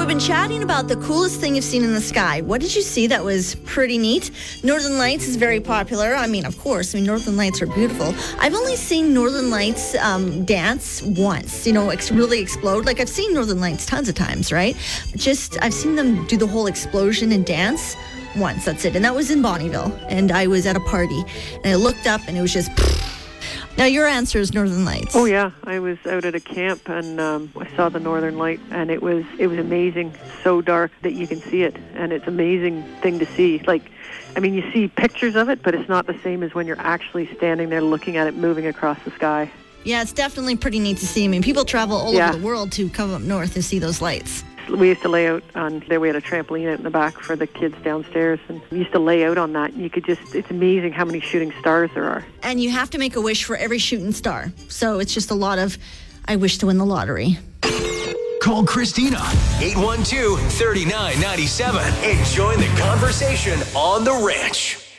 been chatting about the coolest thing you've seen in the sky. What did you see that was pretty neat? Northern Lights is very popular. I mean, of course, Northern Lights are beautiful. I've only seen Northern Lights dance once, really explode. Like, I've seen Northern Lights tons of times, right? I've seen them do the whole explosion and dance once, that's it. And that was in Bonnyville. And I was at a party. And I looked up and it was just... Now, your answer is Northern Lights. Oh, yeah. I was out at a camp and I saw the Northern Light, and it was amazing. So dark that you can see it, and it's an amazing thing to see. You see pictures of it, but it's not the same as when you're actually standing there looking at it moving across the sky. Yeah, it's definitely pretty neat to see. People travel all over the world to come up north to see those lights. We used to lay out on there. We had a trampoline out in the back for the kids downstairs, and we used to lay out on that. And it's amazing how many shooting stars there are. And you have to make a wish for every shooting star. So it's just a lot of, I wish to win the lottery. Call Christina, 812-3997, and join the conversation on The Ranch.